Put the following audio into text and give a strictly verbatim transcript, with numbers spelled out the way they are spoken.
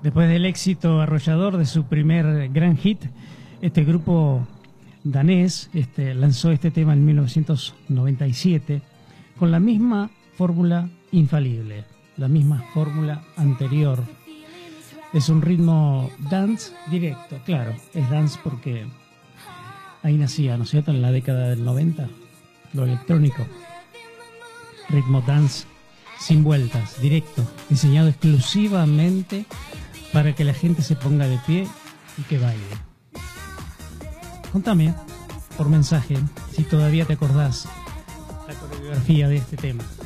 Después del éxito arrollador de su primer gran hit, este grupo danés este, lanzó este tema en mil novecientos noventa y siete con la misma fórmula infalible, la misma fórmula anterior. Es un ritmo dance directo, claro, es dance porque ahí nacía, ¿no es cierto?, en la década del noventa, lo electrónico. Ritmo dance sin vueltas, directo, diseñado exclusivamente para que la gente se ponga de pie y que baile. Contame por mensaje si todavía te acordás la coreografía de este tema.